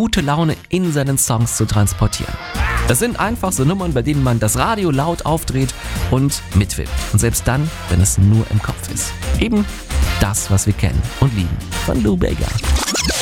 gute Laune in seinen Songs zu transportieren. Das sind einfach so Nummern, bei denen man das Radio laut aufdreht und mitwippt. Und selbst dann, wenn es nur im Kopf ist. Eben das, was wir kennen und lieben von Lou Bega.